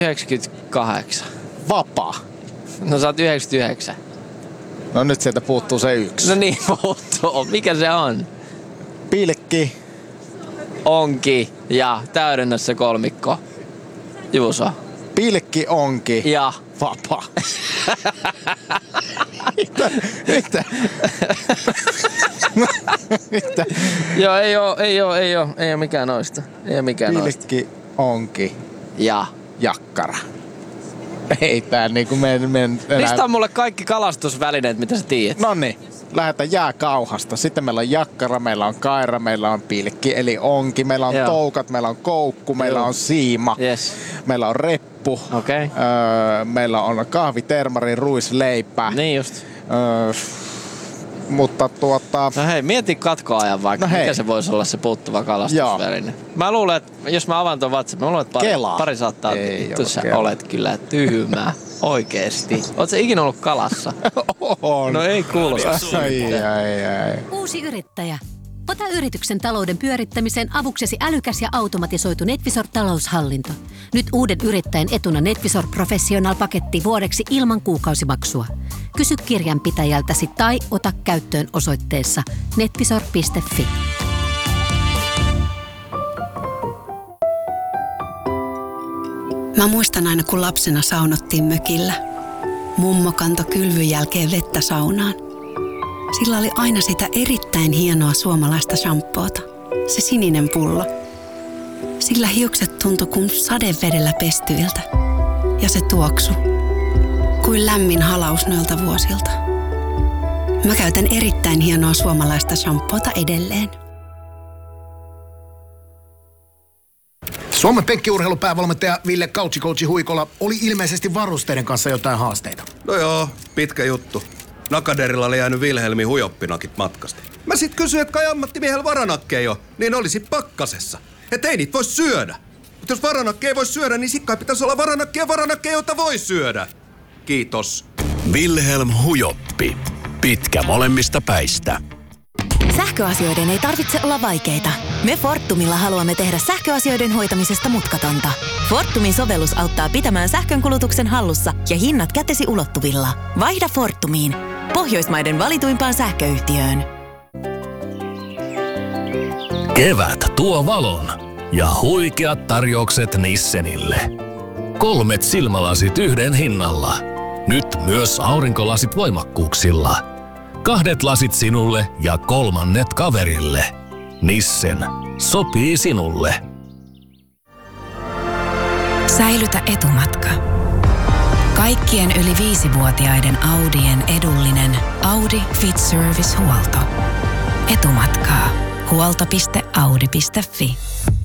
98. Vapaa. No sä oot 99. No nyt sieltä puuttuu se yksi. No niin, puuttuu. Mikä se on? Pilkki. Onki ja täydennä se kolmikko. Juuso. Pilkki, onki. Ja. Vapaa. Mitä? Mitä? Joo, ei oo mikään noista. Ei oo mikään noista. Pilkki, onki. Ja. Jakkara. Ei tää niinku Mistä on mulle kaikki kalastusvälineet, mitä sä tiedät? Noniin, lähdetään jääkauhasta. Sitten meillä on jakkara, meillä on kaira, meillä on pilkki, eli onki. Meillä on toukat, meillä on koukku, meillä on siima. Yes. Meillä on reppu. Okay. Meillä on kahvitermari, ruisleipä. Niin just. Mutta No hei, mieti katkoajan vaikka, mikä se voisi olla se puuttuva kalastusväline. Mä luulen, että jos mä avaan ton WhatsApp, mä luulen, että pari saattaa. Vittu sä olet kyllä tyhmää. Oikeesti. Oot sä ikinä ollut kalassa? On. No ei kuulosta. Ai. Uusi yrittäjä. Ota yrityksen talouden pyörittämiseen avuksesi älykäs ja automatisoitu NetVisor-taloushallinto. Nyt uuden yrittäjän etuna NetVisor Professional-paketti vuodeksi ilman kuukausimaksua. Kysy kirjanpitäjältäsi tai ota käyttöön osoitteessa netvisor.fi. Mä muistan aina, kun lapsena saunottiin mökillä. Mummo kantoi kylvyn jälkeen vettä saunaan. Sillä oli aina sitä erittäin hienoa suomalaista shampoota. Se sininen pullo. Sillä hiukset tuntui kuin sadevedellä pestyiltä. Ja se tuoksu. Kuin lämmin halaus noilta vuosilta. Mä käytän erittäin hienoa suomalaista shampoota edelleen. Suomen penkkiurheilupäävalmentaja Ville Couchi Huikola oli ilmeisesti varusteiden kanssa jotain haasteita. No joo, pitkä juttu. Nakaderilla oli jäänyt Wilhelmin hujoppinakit matkasta. Mä sit kysyin, että kai ammattimiehellä varanakkeja jo, niin olisi pakkasessa. Et ei niitä voi syödä. Mutta jos varanakkeja ei voi syödä, niin sit kai pitäisi olla varanakkeja, joita voi syödä. Kiitos. Wilhelm Hujoppi. Pitkä molemmista päistä. Sähköasioiden ei tarvitse olla vaikeita. Me Fortumilla haluamme tehdä sähköasioiden hoitamisesta mutkatonta. Fortumin sovellus auttaa pitämään sähkönkulutuksen hallussa ja hinnat kätesi ulottuvilla. Vaihda Fortumiin. Pohjoismaiden valituimpaan sähköyhtiöön. Kevät tuo valon ja huikeat tarjoukset Nissenille. 3 silmälasit yhden hinnalla. Nyt myös aurinkolasit voimakkuuksilla. 2 lasit sinulle ja 3 kaverille. Nissen. Sopii sinulle. Säilytä etumatka. Kaikkien yli 5-vuotiaiden Audien edullinen Audi Fit Service-huolto. Etumatkaa. Huolto.audi.fi.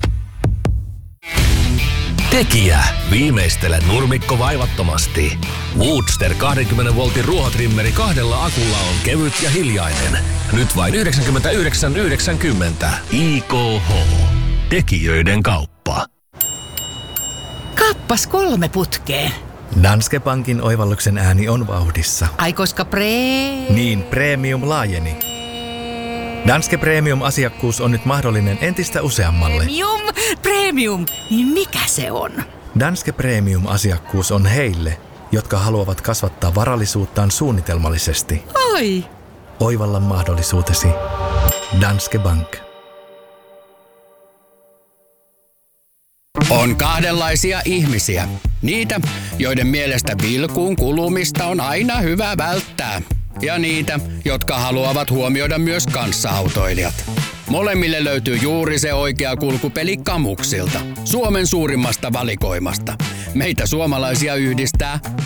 Tekijä. Viimeistele nurmikko vaivattomasti. Woodster 20 voltin ruohotrimmeri 2 akulla on kevyt ja hiljainen. Nyt vain 99,90. IKH. Tekijöiden kauppa. Kappas 3 putkeen. Danske Bankin oivalluksen ääni on vauhdissa. Ai koska Niin, premium laajeni. Danske Premium-asiakkuus on nyt mahdollinen entistä useammalle. Premium, niin mikä se on? Danske Premium-asiakkuus on heille, jotka haluavat kasvattaa varallisuuttaan suunnitelmallisesti. Oi! Oivalla mahdollisuutesi. Danske Bank. On kahdenlaisia ihmisiä. Niitä, joiden mielestä vilkuun kulumista on aina hyvä välttää. Ja niitä, jotka haluavat huomioida myös kanssaautoilijat. Molemmille löytyy juuri se oikea kulkupeli Kamuksilta. Suomen suurimmasta valikoimasta. Meitä suomalaisia yhdistää